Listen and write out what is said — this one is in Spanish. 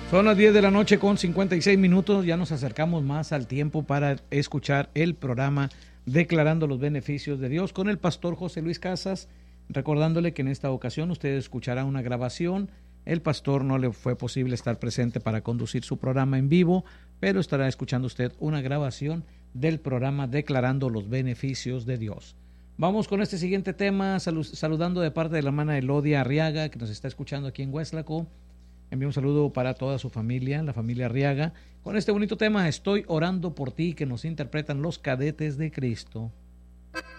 Son las 10 de la noche con 56 minutos. Ya nos acercamos más al tiempo para escuchar el programa Declarando los Beneficios de Dios con el pastor José Luis Casas. Recordándole que en esta ocasión usted escuchará una grabación. El pastor no le fue posible estar presente para conducir su programa en vivo, pero estará escuchando usted una grabación del programa Declarando los Beneficios de Dios. Vamos con este siguiente tema, saludando de parte de la hermana Elodia Arriaga, que nos está escuchando aquí en Hueslaco. Envío un saludo para toda su familia, la familia Arriaga, con este bonito tema, Estoy orando por ti, que nos interpretan los Cadetes de Cristo.